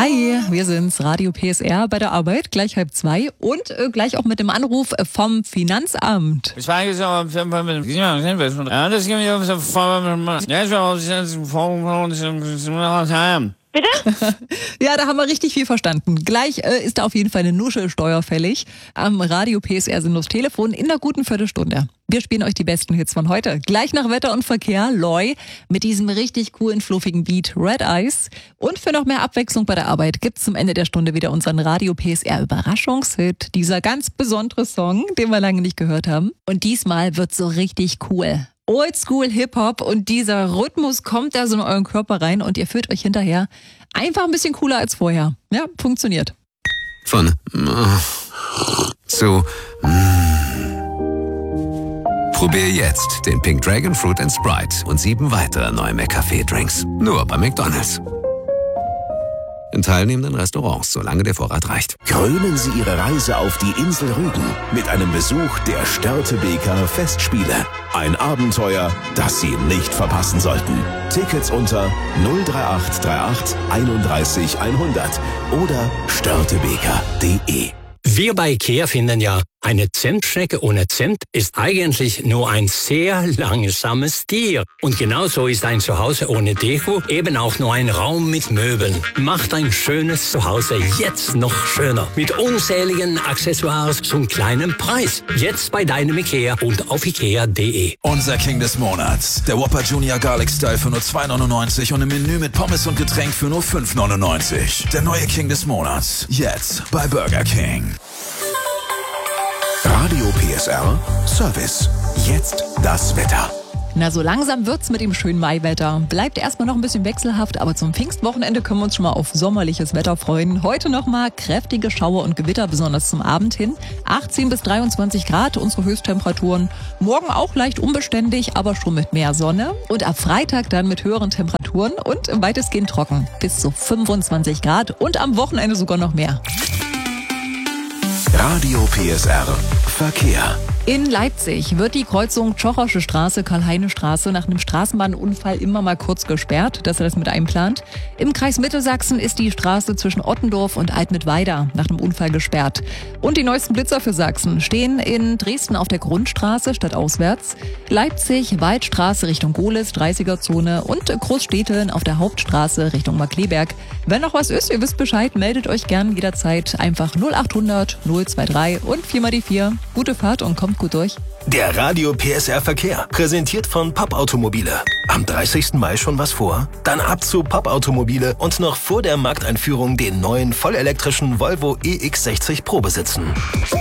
Hi, wir sind's, Radio PSR bei der Arbeit, gleich 1:30 und gleich auch mit dem Anruf vom Finanzamt. Bitte? Ja, da haben wir richtig viel verstanden. Gleich ist da auf jeden Fall eine Nuschelsteuer fällig. Am Radio PSR Sinnlos Telefon in einer guten Viertelstunde. Wir spielen euch die besten Hits von heute. Gleich nach Wetter und Verkehr, Loy mit diesem richtig coolen, fluffigen Beat Red Eyes. Und für noch mehr Abwechslung bei der Arbeit gibt's zum Ende der Stunde wieder unseren Radio PSR Überraschungshit. Dieser ganz besondere Song, den wir lange nicht gehört haben. Und diesmal wird's so richtig cool. Oldschool Hip-Hop und dieser Rhythmus kommt da so in euren Körper rein und ihr fühlt euch hinterher einfach ein bisschen cooler als vorher. Ja, funktioniert. Von zu Probier jetzt den Pink Dragon Fruit & Sprite und 7 weitere neue McCafé-Drinks. Nur bei McDonald's. In teilnehmenden Restaurants, solange der Vorrat reicht. Krönen Sie Ihre Reise auf die Insel Rügen mit einem Besuch der Störtebeker Festspiele. Ein Abenteuer, das Sie nicht verpassen sollten. Tickets unter 03838 31 100 oder störtebeker.de. Wir bei IKEA finden ja, eine Zentstrecke ohne Zent ist eigentlich nur ein sehr langsames Tier. Und genauso ist ein Zuhause ohne Deko eben auch nur ein Raum mit Möbeln. Macht ein schönes Zuhause jetzt noch schöner. Mit unzähligen Accessoires zum kleinen Preis. Jetzt bei deinem IKEA und auf ikea.de. Unser King des Monats. Der Whopper Junior Garlic Style für nur 2,99 und im Menü mit Pommes und Getränk für nur 5,99. Der neue King des Monats. Jetzt bei Burger King. Radio PSR Service. Jetzt das Wetter. Na, so langsam wird's mit dem schönen Maiwetter. Bleibt erstmal noch ein bisschen wechselhaft, aber zum Pfingstwochenende können wir uns schon mal auf sommerliches Wetter freuen. Heute nochmal kräftige Schauer und Gewitter, besonders zum Abend hin. 18 bis 23 Grad, unsere Höchsttemperaturen. Morgen auch leicht unbeständig, aber schon mit mehr Sonne. Und ab Freitag dann mit höheren Temperaturen und weitestgehend trocken. Bis zu 25 Grad und am Wochenende sogar noch mehr. Radio PSR Verkehr. In Leipzig wird die Kreuzung Tschochersche Straße, Karl-Heine-Straße nach einem Straßenbahnunfall immer mal kurz gesperrt, dass er das mit einplant. Im Kreis Mittelsachsen ist die Straße zwischen Ottendorf und Altmittweida nach einem Unfall gesperrt. Und die neuesten Blitzer für Sachsen stehen in Dresden auf der Grundstraße statt auswärts, Leipzig, Waldstraße Richtung Gohlis, 30er-Zone und Großstädteln auf der Hauptstraße Richtung Markkleeberg. Wenn noch was ist, ihr wisst Bescheid, meldet euch gern jederzeit einfach 0800 023 und 4 mal die 4. Gute Fahrt und kommt gut durch. Der Radio PSR Verkehr, präsentiert von Papp-Automobile. Am 30. Mai schon was vor? Dann ab zu Papp-Automobile und noch vor der Markteinführung den neuen vollelektrischen Volvo EX60 Pro besitzen.